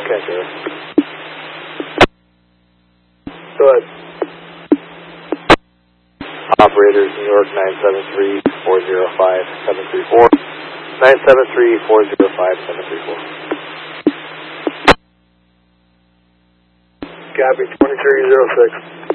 Okay, sir. Go ahead. Operators, New York 973-405-734. 973-405-734. Copy, 2306.